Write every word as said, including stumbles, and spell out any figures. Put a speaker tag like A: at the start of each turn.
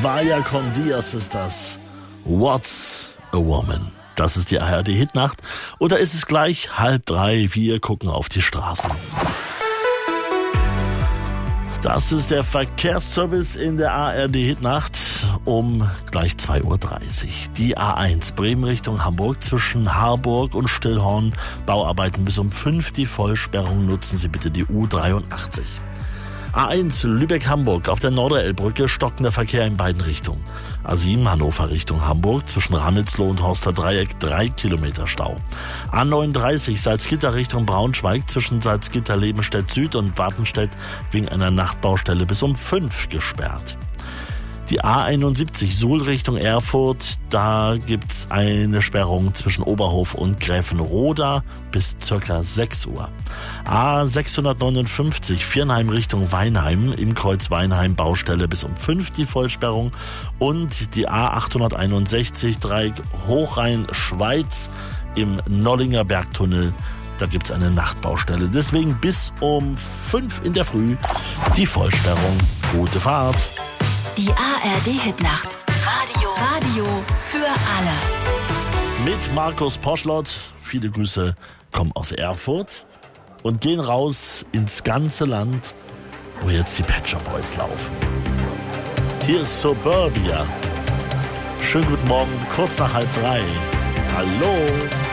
A: Vaya con Dios ist das. What's a Woman? Das ist die A R D-Hitnacht. Und da ist es gleich halb drei. Wir gucken auf die Straßen. Das ist der Verkehrsservice in der A R D-Hitnacht um gleich zwei Uhr dreißig. Die A eins Bremen Richtung Hamburg zwischen Harburg und Stillhorn. Bauarbeiten bis um fünf. Die Vollsperrung nutzen Sie bitte die U dreiundachtzig. A eins Lübeck-Hamburg auf der Norderelbbrücke stockender Verkehr in beiden Richtungen. A sieben Hannover Richtung Hamburg zwischen Rannitzloh und Horster Dreieck drei Kilometer Stau. A neununddreißig Salzgitter Richtung Braunschweig zwischen Salzgitter Lebenstedt Süd und Wartenstedt wegen einer Nachtbaustelle bis um fünf gesperrt. Die A einundsiebzig Suhl Richtung Erfurt, da gibt's eine Sperrung zwischen Oberhof und Gräfenroda bis circa sechs Uhr. A sechshundertneunundfünfzig Viernheim Richtung Weinheim, im Kreuz Weinheim Baustelle bis um fünf die Vollsperrung. Und die A achthunderteinundsechzig Dreieck Hochrhein-Schweiz im Nollinger Bergtunnel, da gibt's eine Nachtbaustelle. Deswegen bis um fünf in der Früh die Vollsperrung. Gute Fahrt!
B: Die A R D-Hitnacht. Radio. Radio für alle.
A: Mit Markus Poschlott. Viele Grüße kommen aus Erfurt und gehen raus ins ganze Land, wo jetzt die Pet Shop Boys laufen. Hier ist Suburbia. Schönen guten Morgen, kurz nach halb drei. Hallo.